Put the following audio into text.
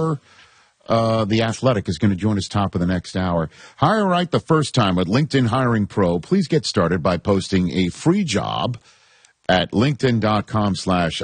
for The Athletic is going to join us top of the next hour. Hire right the first time with LinkedIn Hiring Pro. Please get started by posting a free job at linkedin.com/